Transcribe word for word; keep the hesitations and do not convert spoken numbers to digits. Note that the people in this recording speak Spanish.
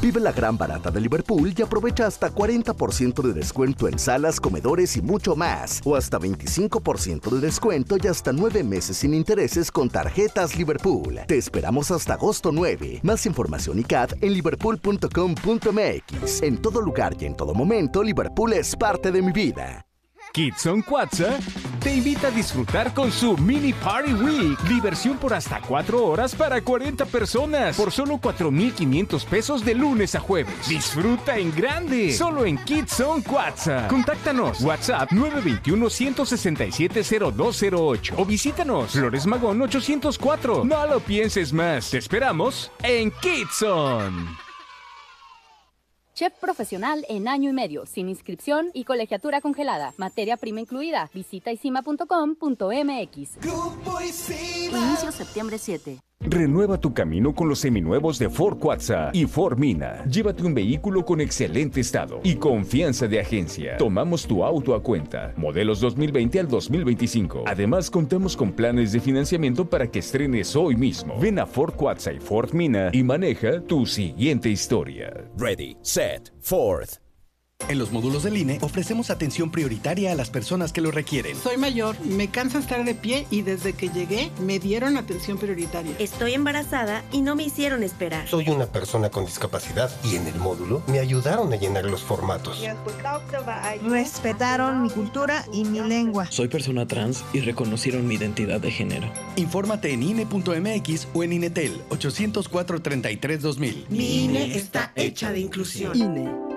Vive la gran barata de Liverpool y aprovecha hasta cuarenta por ciento de descuento en salas, comedores y mucho más. O hasta veinticinco por ciento de descuento y hasta nueve meses sin intereses con tarjetas Liverpool. Te esperamos hasta agosto nueve. Más información y C A D en liverpool punto com punto m x. En todo lugar y en todo momento, Liverpool es parte de mi vida. Kids on Quatsa te invita a disfrutar con su Mini Party Week. Diversión por hasta cuatro horas para cuarenta personas por solo cuatro mil quinientos pesos de lunes a jueves. Disfruta en grande, solo en Kids on Quatsa. Contáctanos, WhatsApp nueve dos uno, uno seis siete, cero dos cero ocho o visítanos Flores Magón ochocientos cuatro. No lo pienses más, te esperamos en Kids On. Chef profesional en año y medio, sin inscripción y colegiatura congelada. Materia prima incluida. Visita isima punto com punto m x. Grupo Isima. Inicio septiembre siete. Renueva tu camino con los seminuevos de Ford Cuatza y Ford Mina. Llévate un vehículo con excelente estado y confianza de agencia. Tomamos tu auto a cuenta. Modelos dos mil veinte al dos mil veinticinco. Además, contamos con planes de financiamiento para que estrenes hoy mismo. Ven a Ford Cuatza y Ford Mina y maneja tu siguiente historia. Ready, set, Ford. En los módulos del I N E ofrecemos atención prioritaria a las personas que lo requieren. Soy mayor, me cansa estar de pie y desde que llegué me dieron atención prioritaria. Estoy embarazada y no me hicieron esperar. Soy una persona con discapacidad y en el módulo me ayudaron a llenar los formatos. Respetaron mi cultura y mi lengua. Soy persona trans y reconocieron mi identidad de género. Infórmate en I N E punto m x o en INETEL ochocientos cuatro, treinta y tres, dos mil. Mi I N E está hecha de inclusión. I N E.